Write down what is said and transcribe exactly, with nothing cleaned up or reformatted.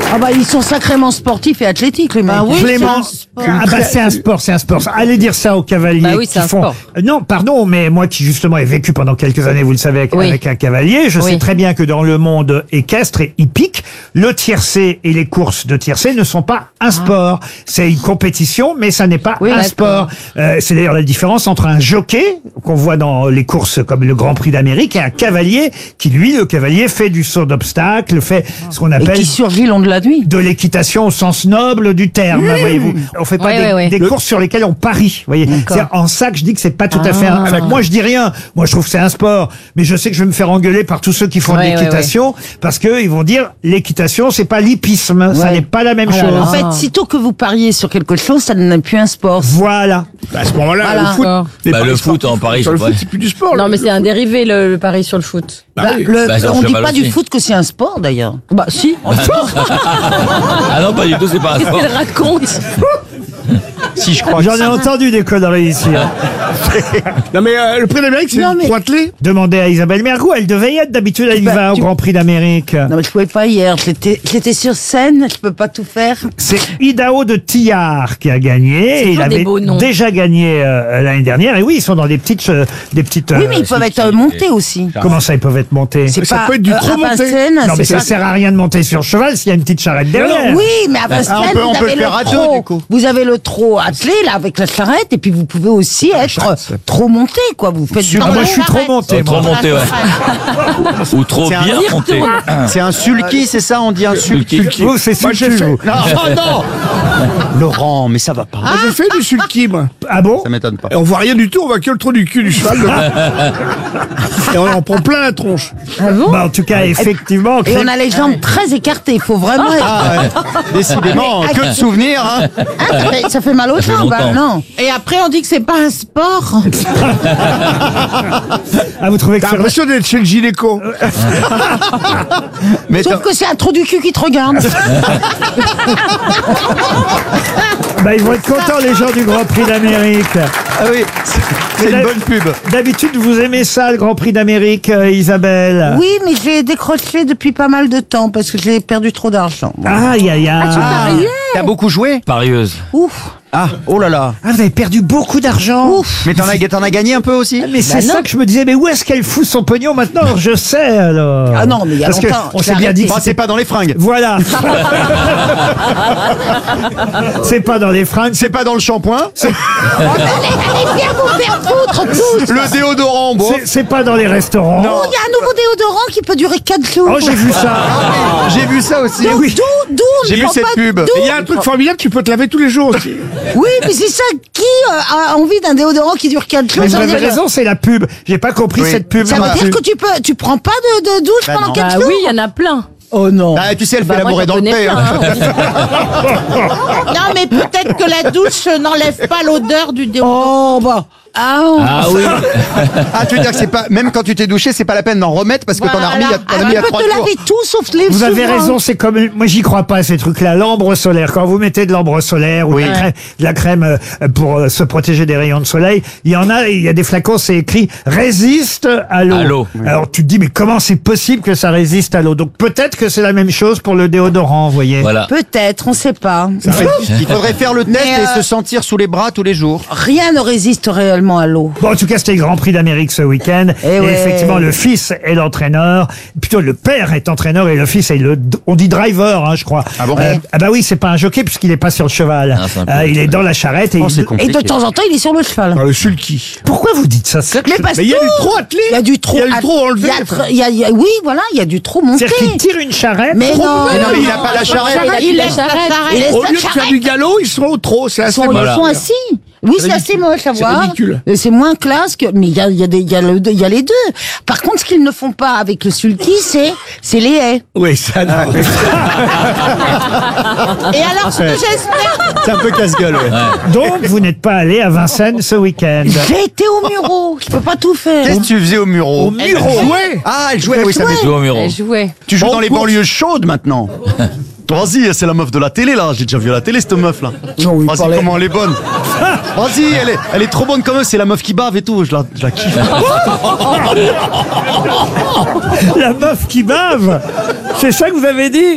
Ah bah ils sont sacrément sportifs et athlétiques les mecs. Ah oui, Clément, c'est un ah bah c'est un sport, c'est un sport. Allez dire ça aux cavaliers Bah oui, qui c'est un font. sport. Euh, Non, pardon, mais moi qui justement ai vécu pendant quelques années, vous le savez, avec, Oui. avec un cavalier, je Oui. sais très bien que dans le monde équestre et hippique, le tiercé et les courses de tiercé ne sont pas un sport. C'est une compétition, mais ça n'est pas Oui, un d'accord. sport. Euh, c'est d'ailleurs la différence entre un jockey qu'on voit dans les courses comme le Grand Prix d'Amérique et un cavalier qui, lui, le cavalier, fait du saut d'obstacle, fait ce qu'on Et appelle qui surgit long de la nuit. de l'équitation au sens noble du terme, voyez-vous. On fait pas Ouais, des, ouais, ouais. des Le- courses sur lesquelles on parie, voyez. C'est en ça que je dis que c'est pas tout à fait un... Ah. enfin, moi, je dis rien. Moi, je trouve que c'est un sport. Mais je sais que je vais me faire engueuler par tous ceux qui font Ouais, de ouais, l'équitation parce que ils vont dire l'équitation, c'est pas l'hippisme. Ça Ouais. n'est pas la même Oh là chose. là. En fait, sitôt que vous pariez sur quelque chose, ça n'est plus un sport. Voilà. À ce moment-là, Voilà. le foot. D'accord. les Bah, paris le foot sportifs, en Paris, sur le c'est foot, vrai. c'est plus du sport. Non, là. mais c'est un dérivé, le, le pari sur le foot. Bah Bah, oui. le- Bah, sur on le dit cheval pas du aussi. foot que c'est un sport d'ailleurs. Bah si. Ah non, pas du tout, c'est pas un sport. Elle raconte. Si je crois. J'en ai entendu des conneries ici. hein. Non, mais euh, le prix d'Amérique, c'est Non, mais- pour atteler. Demandez à Isabelle Mergo, elle devait y être d'habitude, elle y Bah, va au tu- Grand Prix d'Amérique. Non mais je pouvais pas hier. J'étais, j'étais sur scène. Je peux pas tout faire. C'est Idaho de Tillard qui a gagné. Et il toujours des avait beaux noms. déjà gagné euh, l'année dernière. Et oui, ils sont dans des petites, euh, des petites. Oui, euh, mais ils peuvent être euh, montés aussi. Comment ça, ils peuvent être montés? C'est Ça pas peut être du euh, trop à monté. Vincennes, Non, mais c'est ça pas- sert à rien de monter sur cheval s'il y a une petite charrette derrière. Oui, mais à Vincennes, on peut- on vous peut avez le faire à deux, trot. du coup. Vous avez le trot attelé là avec la charrette, et puis vous pouvez aussi être euh, trop monté, quoi. Vous faites Ah, dans moi, la je suis trop charrette. monté. Trop moi. monté, ouais. Ou trop C'est un bien rire, monté. C'est un sulky, c'est ça? On dit un sulky. Sulky. Vous, c'est Moi, j'ai sulky, fait. vous. Non, non. Laurent, mais ça va pas. Moi, j'ai fait du sulky, moi. Ah bon? Ça m'étonne pas. Et on voit rien du tout, on voit que le trou du cul du cheval. Et on en prend plein la tronche. Ah bon Bah, en tout cas, effectivement. Et on a les jambes très écartées. Il faut vraiment. Ah ouais. Décidément, que de souvenirs, hein. Ah, ça, fait, ça fait mal aux fait jambes, hein, longtemps. non. Et après, on dit que c'est pas un sport. Ah, vous trouvez que T'as c'est vrai? l'impression d'être chez le gynéco. Mais Sauf t'as- que c'est un trou du cul qui te regarde. Bah, ils vont être contents, les gens du Grand Prix d'Amérique. Ah oui, c'est- c'est une bonne pub. D'habitude, vous aimez ça, le Grand Prix d'Amérique, euh, Isabelle? Oui, mais j'ai décroché depuis pas mal de temps parce que j'ai perdu trop d'argent. Aïe, aïe, aïe. Ah, t'as beaucoup joué? Parieuse. Ouf. Ah, oh là là. Ah, vous avez perdu beaucoup d'argent. Ouf. Mais t'en as, t'en as gagné un peu aussi? Mais c'est ça que je me disais, mais où est-ce qu'elle fout son pognon maintenant? Alors, je sais, alors. Ah non, mais il y a Parce que longtemps, on j'ai s'est bien dit arrêté. que Bah, c'était- c'est pas dans les fringues. Voilà. C'est pas dans les fringues. C'est pas dans le shampoing. Allez, allez, viens vous faire foutre tous. Le déodorant, bon. C'est- C'est pas dans les restaurants. Oh, il y a un nouveau déodorant qui peut durer quatre jours. Oh, j'ai vu ça. J'ai vu ça aussi. Donc, oui. d'où, d'où on J'ai ne vu prend cette pas pub. d'où Et il y a un truc formidable, tu peux te laver tous les jours aussi. Oui, mais c'est ça. Qui euh, a envie d'un déodorant qui dure quatre jours? Mais Ça vous veut avez dire- raison, c'est la pub. J'ai pas compris Oui. cette pub. Ça non veut dire plus. que tu peux, tu prends pas de, de douche Bah pendant non. quatre Bah jours? oui, il y en a plein. Oh non. Ah, tu sais, elle Bah, fait moi, l'amour et j'en dans le connais paix. plein, hein. Non, mais peut-être que la douche n'enlève pas l'odeur du déodorant. Oh bah. Ah, Ah oui. Ah, tu veux dire que c'est pas, même quand tu t'es douché, c'est pas la peine d'en remettre parce que t'en as remis il y a, t'en as Ah, mis il y tu a peux trois te jours. laver tout sauf les Vous avez souvent. raison, c'est comme moi j'y crois pas à ces trucs-là. L'ambre solaire, quand vous mettez de l'ambre solaire ou de, la crème, de la crème euh, pour euh, se protéger des rayons de soleil, il y en a, il y a des flacons, c'est écrit résiste à l'eau. À l'eau. Alors tu te dis mais comment c'est possible que ça résiste à l'eau? Donc peut-être que c'est la même chose pour le déodorant, vous voyez. Voilà. Peut-être, on sait pas. Il faudrait faire le test Mais, et euh, se sentir sous les bras tous les jours. Rien ne résiste réellement à l'eau. Bon, en tout cas, c'était le Grand Prix d'Amérique ce week-end. Eh et ouais. effectivement, le fils est l'entraîneur. Plutôt, le père est entraîneur et le fils est le, on dit driver, hein, je crois. Ah bon Ah bah oui, c'est pas un jockey puisqu'il est pas sur le cheval. Ah, c'est un peu Euh, il est compliqué. dans la charrette et Oh, il- c'est Et compliqué. de temps en temps, il est sur le cheval. Dans le sulky. Pourquoi vous dites ça? C'est Mais parce Mais il y a que- du trop attelé. Il y a du trop. Il y a du trop enlevé. il y a tr- il y a- il y a- oui, voilà, il y a du trop monté. C'est-à-dire qu'il tire une charrette. Mais trop non, Mais non, mais il a pas la charrette. Il la laisse charrette. la Il laisse Au la lieu de faire charrette. du galop, ils sont au trop. C'est Ils assez sont, ils Voilà. sont assis. Oui, c'est assez moche à c'est voir. ridicule. Et c'est moins classe que. Mais il y a, il y, a des- il y, a le- il y a les deux. Par contre, ce qu'ils ne font pas avec le sulky, c'est c'est les haies. Oui, ça, non. Et alors, ce que j'espère, C'est un peu casse-gueule, ouais. Donc, vous n'êtes pas allé à Vincennes ce week-end. J'ai été au Muro. Je peux pas tout faire. Qu'est-ce que tu faisais au Muro? Au Muro. Ouais. Ah, elle jouait, oui, ça jouait. m'est- Joue au Muro. Elle jouait. Tu joues Bon dans les cours. banlieues chaudes maintenant. Vas-y, c'est la meuf de la télé là, j'ai déjà vu à la télé cette meuf là. Non, il Vas-y, parlait- comment elle est bonne. Vas-y, elle est, elle est trop bonne quand même, c'est la meuf qui bave et tout, je la, je la kiffe. La meuf qui bave. C'est ça que vous avez dit?